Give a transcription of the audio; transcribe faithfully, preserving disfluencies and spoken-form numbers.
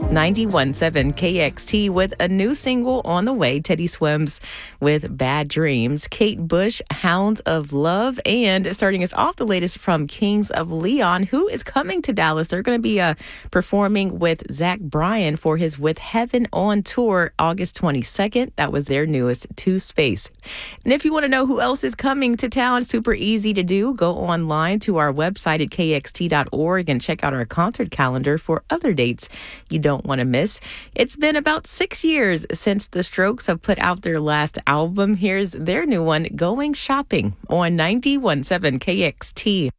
ninety-one point seven K X T with a new single on the way. Teddy Swims with Bad Dreams. Kate Bush, Hounds of Love. And starting us off, the latest from Kings of Leon, who is coming to Dallas. They're going to be uh, performing with Zach Bryan for his With Heaven on tour August twenty-second. That was their newest two space. And if you want to know who else is coming to town, super easy to do. Go online to our website at K X T dot org and check out our concert calendar for other dates you don't want to miss. It's been about six years since the Strokes have put out their last album. Here's their new one, Going Shopping, on ninety-one point seven K X T.